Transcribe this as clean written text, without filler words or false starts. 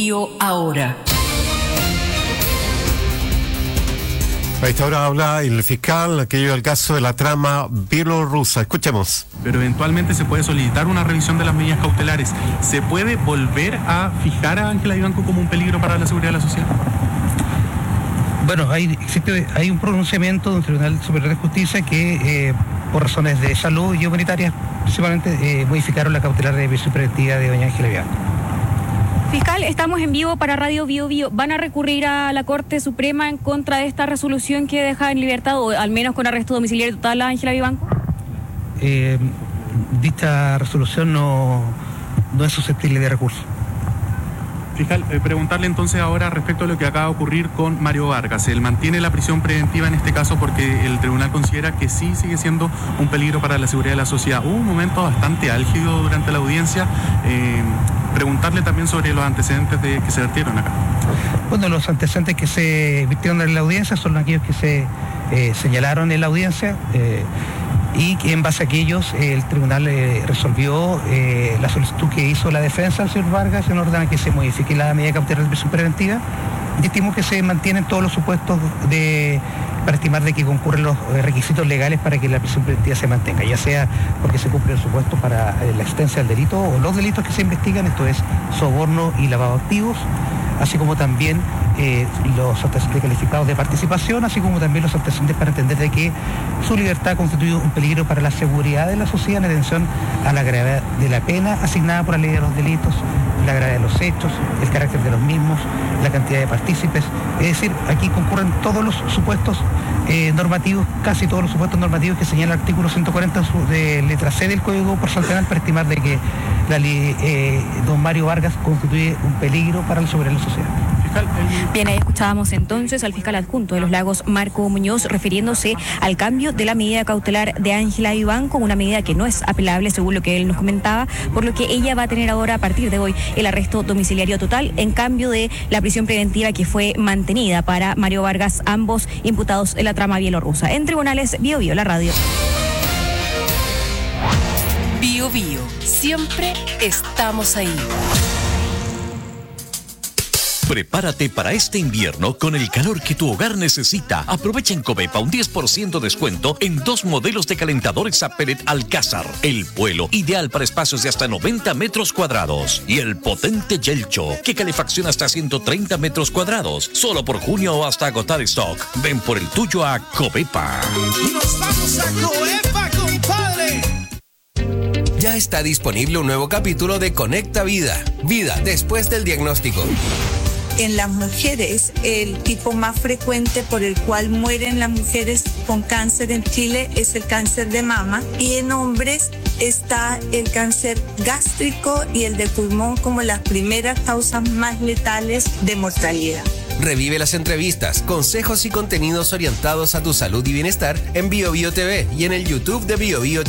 Ahora. A esta hora habla el fiscal que lleva el caso de la trama bielorrusa. Escuchemos. Pero eventualmente se puede solicitar una revisión de las medidas cautelares. ¿Se puede volver a fijar a Ángela Vivanco como un peligro para la seguridad de la sociedad? Bueno, hay un pronunciamiento del Tribunal Superior de Justicia que, por razones de salud y humanitarias, principalmente modificaron la cautelar de prisión preventiva de doña Ángela Vivanco. Fiscal, estamos en vivo para Radio Bio Bio. ¿Van a recurrir a la Corte Suprema en contra de esta resolución que deja en libertad, o al menos con arresto domiciliario total, a Ángela Vivanco? Dicha resolución no es susceptible de recurso. Fiscal, preguntarle entonces ahora respecto a lo que acaba de ocurrir con Mario Vargas. Él mantiene la prisión preventiva en este caso porque el tribunal considera que sí sigue siendo un peligro para la seguridad de la sociedad. Hubo un momento bastante álgido durante la audiencia. Preguntarle también sobre los antecedentes que se vertieron acá. Bueno, los antecedentes que se vertieron en la audiencia son aquellos que se señalaron en la audiencia y que en base a aquellos el tribunal resolvió la solicitud que hizo la defensa del señor Vargas en orden a que se modifique la medida cautelar de prisión preventiva, y estimó que se mantienen todos los supuestos para estimar de que concurren los requisitos legales para que la prisión preventiva se mantenga, ya sea porque se cumple el supuesto para la existencia del delito o los delitos que se investigan, esto es soborno y lavado de activos, así como también los antecedentes calificados de participación, así como también los antecedentes para entender de que su libertad constituye un peligro para la seguridad de la sociedad en atención a la gravedad de la pena asignada por la ley de los delitos, la gravedad de los hechos, el carácter de los mismos, la cantidad de partícipes. Es decir, aquí concurren todos los supuestos normativos, casi todos los supuestos normativos que señala el artículo 140 de letra C del Código Procesal Penal para estimar de que don Mario Vargas constituye un peligro para la seguridad de la sociedad. Bien, ahí escuchábamos entonces al fiscal adjunto de Los Lagos, Marco Muñoz, refiriéndose al cambio de la medida cautelar de Ángela Vivanco, una medida que no es apelable según lo que él nos comentaba, por lo que ella va a tener ahora a partir de hoy el arresto domiciliario total en cambio de la prisión preventiva que fue mantenida para Mario Vargas, ambos imputados en la trama bielorrusa. En tribunales, Bio Bio, la radio. Bio Bio, siempre estamos ahí. Prepárate para este invierno con el calor que tu hogar necesita. Aprovecha en Covepa un 10% descuento en 2 modelos de calentadores a pellet Alcázar. El vuelo, ideal para espacios de hasta 90 metros cuadrados. Y el potente Yelcho, que calefacciona hasta 130 metros cuadrados. Solo por junio o hasta agotar stock. Ven por el tuyo a Covepa. ¡Nos vamos a Covepa, compadre! Ya está disponible un nuevo capítulo de Conecta Vida. Vida después del diagnóstico. En las mujeres, el tipo más frecuente por el cual mueren las mujeres con cáncer en Chile es el cáncer de mama, y en hombres está el cáncer gástrico y el de pulmón como las primeras causas más letales de mortalidad. Revive las entrevistas, consejos y contenidos orientados a tu salud y bienestar en Bio Bio TV y en el YouTube de Bio Bio